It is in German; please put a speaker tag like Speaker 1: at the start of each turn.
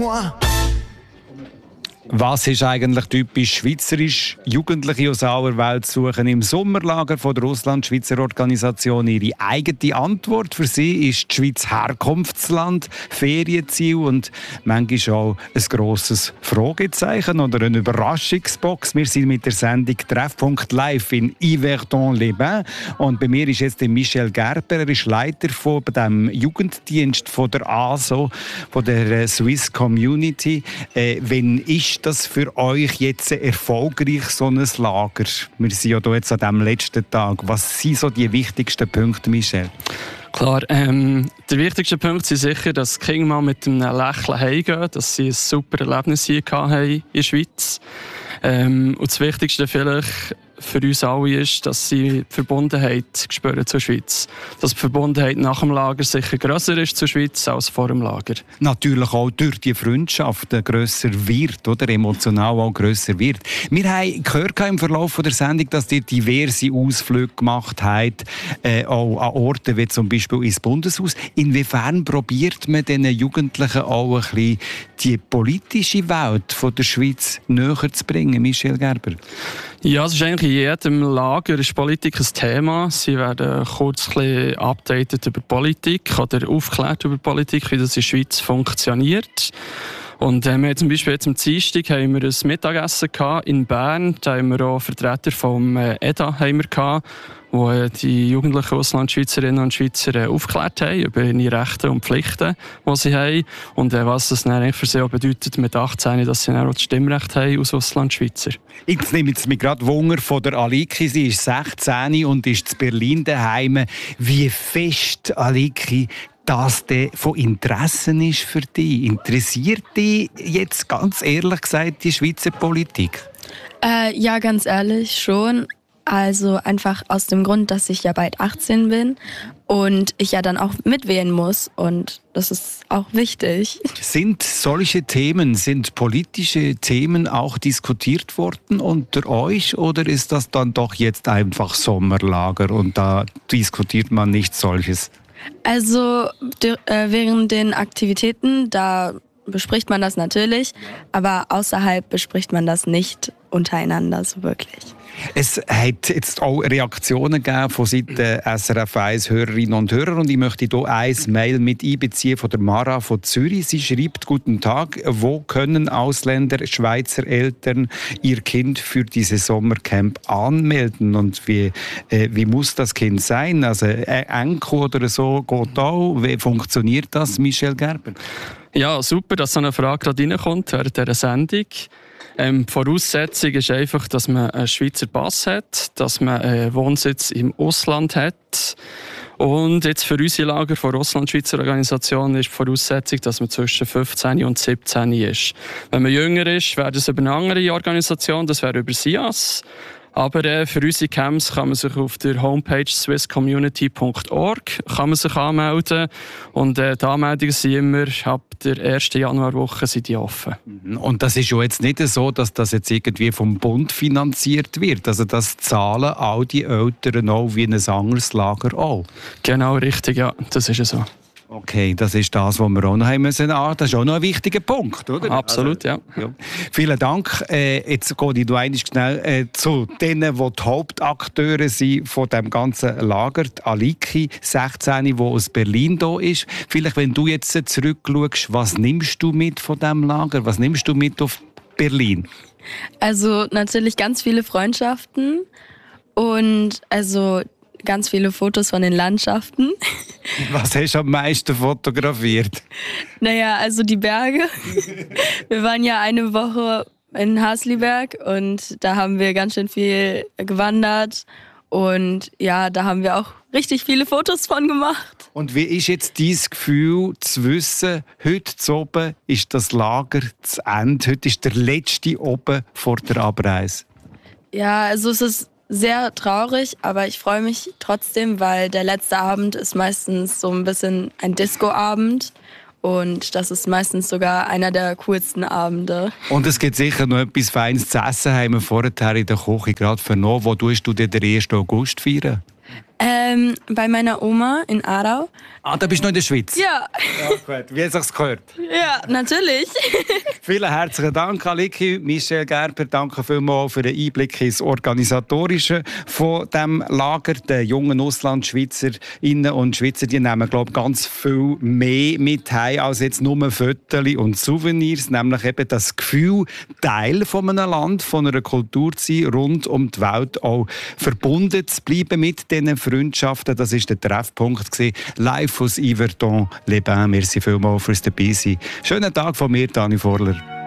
Speaker 1: Was ist eigentlich typisch schweizerisch? Jugendliche aus aller Welt suchen im Sommerlager von der Russland-Schweizer Organisation ihre eigene Antwort. Für sie ist die Schweiz Herkunftsland, Ferienziel und manchmal auch ein grosses Fragezeichen oder eine Überraschungsbox. Wir sind mit der Sendung Treffpunkt live in Yverdon-les-Bains und bei mir ist jetzt Michel Gerber. Er ist Leiter von dem Jugenddienst von der ASO, von der Swiss Community. Wenn ist das für euch jetzt erfolgreich, so ein Lager? Wir sind ja hier jetzt an diesem letzten Tag. Was sind so die wichtigsten Punkte, Michel?
Speaker 2: Klar, der wichtigste Punkt ist sicher, dass die Kinder mal mit einem Lächeln heimgehen, dass sie ein super Erlebnis hier hatten in der Schweiz. Und das Wichtigste vielleicht für uns alle ist, dass sie die Verbundenheit spüren zur Schweiz. Dass die Verbundenheit nach dem Lager sicher grösser ist zur Schweiz als vor dem Lager. Natürlich auch durch die Freundschaft grösser wird, oder emotional auch grösser wird. Wir haben gehört im Verlauf der Sendung, dass ihr diverse Ausflüge gemacht habt, auch an Orten wie zum Beispiel ins Bundeshaus. Inwiefern probiert man den Jugendlichen auch ein bisschen die politische Welt von der Schweiz näher zu bringen, Michel Gerber? Ja, es ist eigentlich in jedem Lager ist Politik ein Thema. Sie werden kurz ein bisschen updated über Politik oder aufgeklärt über Politik, wie das in der Schweiz funktioniert. Und wir haben zum Beispiel jetzt am Dienstag haben wir ein Mittagessen in Bern. Da haben wir auch Vertreter vom EDA gehabt, wo die jugendlichen Auslandschweizerinnen und Schweizer aufgeklärt haben über ihre Rechte und Pflichten, die sie haben. Und was das dann eigentlich für sie auch bedeutet mit 18, dass sie dann auch das Stimmrecht haben als Auslandschweizer. Jetzt nehme ich mich gerade Wunder von der Aliki. Sie ist 16 und ist in Berlin daheim. Wie fest, Aliki, das von Interessen ist für dich? Interessiert dich jetzt ganz ehrlich gesagt die Schweizer Politik?
Speaker 3: Ja, ganz ehrlich schon. Also einfach aus dem Grund, dass ich ja bald 18 bin und ich ja dann auch mitwählen muss und das ist auch wichtig.
Speaker 1: Sind solche Themen, sind politische Themen auch diskutiert worden unter euch oder ist das dann doch jetzt einfach Sommerlager und da diskutiert man nicht solches?
Speaker 3: Also während den Aktivitäten, da bespricht man das natürlich, aber außerhalb bespricht man das nicht untereinander so wirklich.
Speaker 1: Es hat jetzt auch Reaktionen gegeben von Seiten SRF 1 Hörerinnen und Hörer und ich möchte hier ein Mail mit einbeziehen von der Mara von Zürich. Sie schreibt: Guten Tag, wo können Ausländer, Schweizer Eltern ihr Kind für dieses Sommercamp anmelden und wie muss das Kind sein? Also Enkel oder so geht auch. Wie funktioniert das, Michel Gerber?
Speaker 2: Ja, super, dass so eine Frage gerade reinkommt während dieser Sendung. Die Voraussetzung ist einfach, dass man einen Schweizer Pass hat, dass man einen Wohnsitz im Ausland hat. Und jetzt für unsere Lager von Russland-Schweizer Organisation ist die Voraussetzung, dass man zwischen 15 und 17 ist. Wenn man jünger ist, wäre das über eine andere Organisation, das wäre über SIAS. Aber für unsere Camps kann man sich auf der Homepage swisscommunity.org anmelden. Und die Anmeldungen sind immer ab der 1. Januarwoche sind die offen.
Speaker 1: Und das ist ja jetzt nicht so, dass das jetzt irgendwie vom Bund finanziert wird. Also das zahlen all die Eltern auch wie ein anderes Lager auch.
Speaker 2: Genau, richtig, ja. Das ist so.
Speaker 1: Okay, das ist das, was wir auch noch haben müssen. Das ist auch noch ein wichtiger Punkt, oder?
Speaker 2: Absolut, ja.
Speaker 1: Vielen Dank. Jetzt gehe ich noch einmal schnell zu denen, die die Hauptakteure sind von dem ganzen Lager. Die Aliki, 16, die aus Berlin da ist. Vielleicht, wenn du jetzt zurückschaust, was nimmst du mit von diesem Lager? Was nimmst du mit auf Berlin?
Speaker 3: Also natürlich ganz viele Freundschaften und also ganz viele Fotos von den Landschaften.
Speaker 1: Was hast du am meisten fotografiert?
Speaker 3: Naja, also die Berge. Wir waren ja eine Woche in Hasliberg und da haben wir ganz schön viel gewandert. Und ja, da haben wir auch richtig viele Fotos von gemacht.
Speaker 1: Und wie ist jetzt dein Gefühl zu wissen, heute zu oben ist das Lager zu Ende, heute ist der letzte oben vor der Abreise?
Speaker 3: Ja, also es ist sehr traurig, aber ich freue mich trotzdem, weil der letzte Abend ist meistens so ein bisschen ein Disco-Abend und das ist meistens sogar einer der coolsten Abende.
Speaker 1: Und es gibt sicher noch etwas Feines zu essen, haben wir vorher in der Küche gerade vernommen. Wo tust du den 1. August feiern?
Speaker 3: Bei meiner Oma in Aarau.
Speaker 1: Ah, da bist du noch in der Schweiz?
Speaker 3: Ja.
Speaker 1: Ja, gut. Wie hat es sich gehört?
Speaker 3: Ja, natürlich.
Speaker 1: Vielen herzlichen Dank, Aliki. Michelle Gerber, danke vielmals für den Einblick ins Organisatorische von diesem Lager. Die jungen Auslandschweizerinnen und Schweizer, die nehmen, glaube ich, ganz viel mehr mit heim als jetzt nur Fotos und Souvenirs, nämlich eben das Gefühl, Teil von einem Land, von einer Kultur zu sein, rund um die Welt auch verbunden zu bleiben mit diesen Freundschaften. Das war der Treffpunkt live aus Yverton, Les Bains. Merci vielmals fürs Dabeisein. Schönen Tag von mir, Dani Vorler.